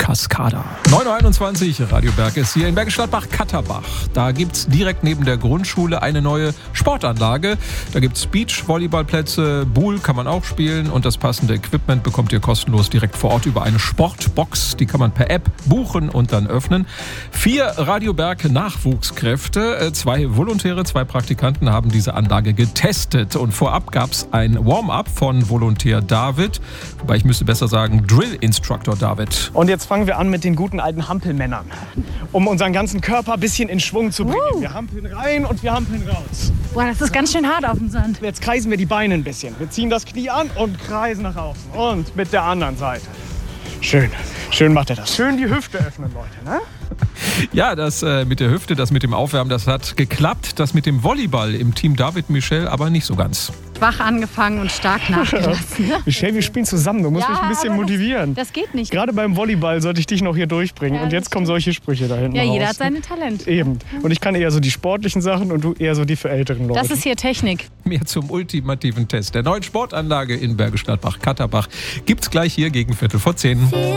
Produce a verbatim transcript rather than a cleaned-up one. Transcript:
Cascada. neun Uhr einundzwanzig, Radio Berg ist hier in Bergisch Gladbach-Katterbach. Da gibt es direkt neben der Grundschule eine neue Sportanlage. Da gibt es Beach-Volleyballplätze, Pool kann man auch spielen und das passende Equipment bekommt ihr kostenlos direkt vor Ort über eine Sportbox. Die kann man per App buchen und dann öffnen. Vier Radio Berg Nachwuchskräfte, zwei Volontäre, zwei Praktikanten haben diese Anlage getestet. Und vorab gab es ein Warm-up von Volontär David, wobei ich müsste besser sagen Drill-Instructor David. Und jetzt fangen wir an mit den guten alten Hampelmännern, um unseren ganzen Körper ein bisschen in Schwung zu bringen. Uh. Wir hampeln rein und wir hampeln raus. Boah, das ist ganz schön hart auf dem Sand. Jetzt kreisen wir die Beine ein bisschen. Wir ziehen das Knie an und kreisen nach außen. Und mit der anderen Seite. Schön, schön macht er das. Schön die Hüfte öffnen, Leute, ne? Ja, das äh, mit der Hüfte, das mit dem Aufwärmen, das hat geklappt. Das mit dem Volleyball im Team David Michel aber nicht so ganz. Schwach angefangen und stark nachgelassen. Ne? Michelle, wir spielen zusammen. Du musst Ja, mich ein bisschen aber motivieren. Das, das geht nicht. Gerade beim Volleyball sollte ich dich noch hier durchbringen. Ja, und jetzt das kommen solche Sprüche da hinten Ja, jeder raus. hat seine Talente. Eben. Und ich kann eher so die sportlichen Sachen und du eher so die für älteren Leute. Das ist hier Technik. Mehr zum ultimativen Test der neuen Sportanlage in Bergisch Gladbach-Katterbach gibt's gleich hier gegen Viertel vor zehn.